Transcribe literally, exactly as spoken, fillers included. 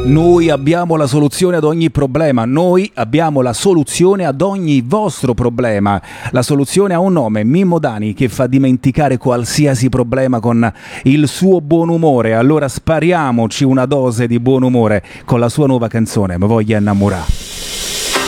Noi abbiamo la soluzione ad ogni problema, noi abbiamo la soluzione ad ogni vostro problema. La soluzione ha un nome, Mimmo Dani, che fa dimenticare qualsiasi problema con il suo buon umore. Allora spariamoci una dose di buon umore con la sua nuova canzone, Mi voglio innamorare.